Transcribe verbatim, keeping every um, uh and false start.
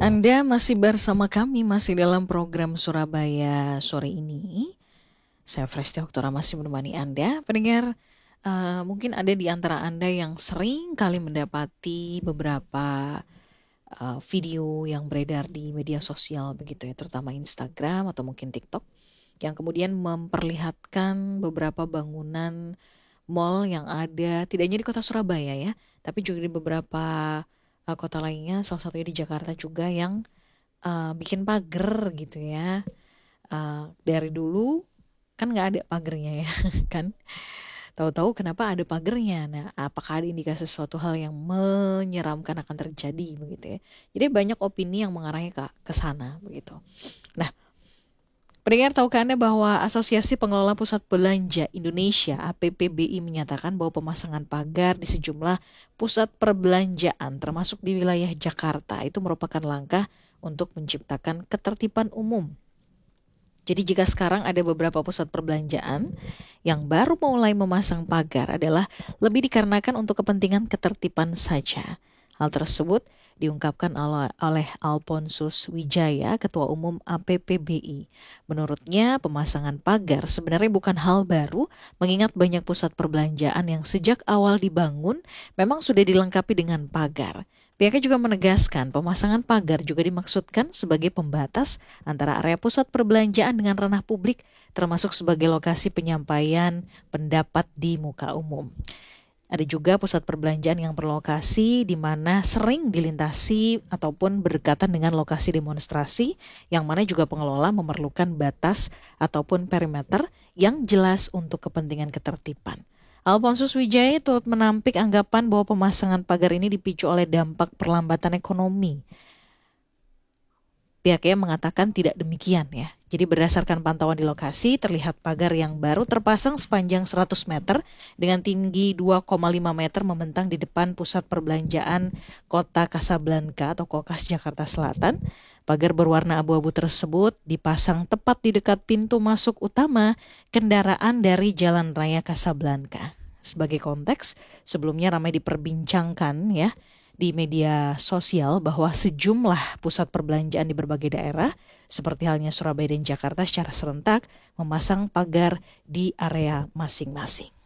Anda masih bersama kami, masih dalam program Surabaya sore ini. Saya Fresti Oktora masih menemani Anda. Pendengar, uh, mungkin ada di antara Anda yang sering kali mendapati beberapa uh, video yang beredar di media sosial begitu ya, terutama Instagram atau mungkin TikTok, yang kemudian memperlihatkan beberapa bangunan mall yang ada tidak hanya di kota Surabaya ya, tapi juga di beberapa uh, kota lainnya, salah satunya di Jakarta juga yang uh, bikin pagar gitu ya. Uh, dari dulu kan nggak ada pagernya ya kan. Tahu-tahu kenapa ada pagernya. Nah, apakah ada indikasi sesuatu hal yang menyeramkan akan terjadi begitu ya. Jadi banyak opini yang mengarahnya ke ke sana begitu. Nah, pendengar, tahukah Anda bahwa Asosiasi Pengelola Pusat Belanja Indonesia A P P B I menyatakan bahwa pemasangan pagar di sejumlah pusat perbelanjaan termasuk di wilayah Jakarta itu merupakan langkah untuk menciptakan ketertiban umum. Jadi jika sekarang ada beberapa pusat perbelanjaan yang baru mulai memasang pagar adalah lebih dikarenakan untuk kepentingan ketertiban saja. Hal tersebut diungkapkan oleh Alphonsus Wijaya, Ketua Umum A P P B I. Menurutnya, pemasangan pagar sebenarnya bukan hal baru, mengingat banyak pusat perbelanjaan yang sejak awal dibangun memang sudah dilengkapi dengan pagar. Pihaknya juga menegaskan pemasangan pagar juga dimaksudkan sebagai pembatas antara area pusat perbelanjaan dengan ranah publik, termasuk sebagai lokasi penyampaian pendapat di muka umum. Ada juga pusat perbelanjaan yang berlokasi di mana sering dilintasi ataupun berdekatan dengan lokasi demonstrasi, yang mana juga pengelola memerlukan batas ataupun perimeter yang jelas untuk kepentingan ketertiban. Alphonsus Wijaya turut menampik anggapan bahwa pemasangan pagar ini dipicu oleh dampak perlambatan ekonomi. Pihaknya mengatakan tidak demikian ya. Jadi berdasarkan pantauan di lokasi, terlihat pagar yang baru terpasang sepanjang seratus meter dengan tinggi dua koma lima meter membentang di depan pusat perbelanjaan Kota Kasablanka atau Kokas Jakarta Selatan. Pagar berwarna abu-abu tersebut dipasang tepat di dekat pintu masuk utama kendaraan dari Jalan Raya Kasablanka. Sebagai konteks, sebelumnya ramai diperbincangkan ya di media sosial bahwa sejumlah pusat perbelanjaan di berbagai daerah seperti halnya Surabaya dan Jakarta secara serentak memasang pagar di area masing-masing.